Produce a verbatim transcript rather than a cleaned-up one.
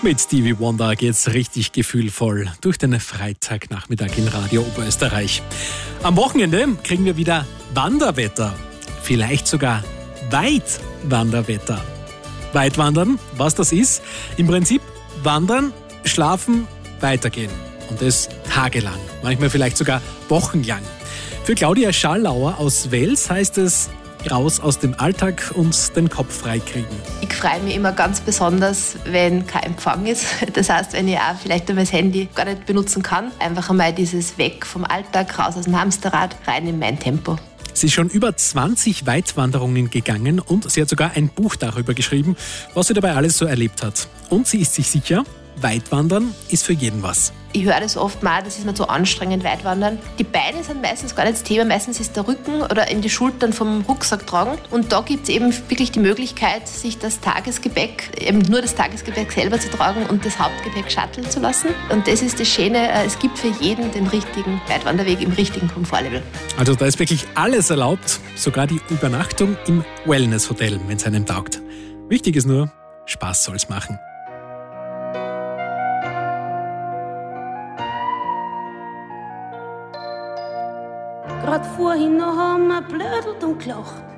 Mit Stevie Wonder geht's richtig gefühlvoll durch den Freitagnachmittag in Radio Oberösterreich. Am Wochenende kriegen wir wieder Wanderwetter. Vielleicht sogar Weitwanderwetter. Weitwandern, was das ist? Im Prinzip wandern, schlafen, weitergehen. Und das tagelang, manchmal vielleicht sogar wochenlang. Für Claudia Schallauer aus Wels heißt es, raus aus dem Alltag und den Kopf freikriegen. Ich freue mich immer ganz besonders, wenn kein Empfang ist. Das heißt, wenn ich auch vielleicht einmal das Handy gar nicht benutzen kann. Einfach einmal dieses Weg vom Alltag, raus aus dem Hamsterrad, rein in mein Tempo. Sie ist schon über zwanzig Weitwanderungen gegangen und sie hat sogar ein Buch darüber geschrieben, was sie dabei alles so erlebt hat. Und sie ist sich sicher, Weitwandern ist für jeden was. Ich höre das oft mal, das ist mir zu anstrengend, Weitwandern. Die Beine sind meistens gar nicht das Thema, meistens ist der Rücken oder in die Schultern vom Rucksack tragen. Und da gibt es eben wirklich die Möglichkeit, sich das Tagesgepäck, eben nur das Tagesgepäck selber zu tragen und das Hauptgepäck shutteln zu lassen. Und das ist das Schöne, es gibt für jeden den richtigen Weitwanderweg im richtigen Komfortlevel. Also da ist wirklich alles erlaubt, sogar die Übernachtung im Wellness-Hotel, wenn es einem taugt. Wichtig ist nur, Spaß soll's machen. Grad vorhin noch haben wir blödelt und gelacht.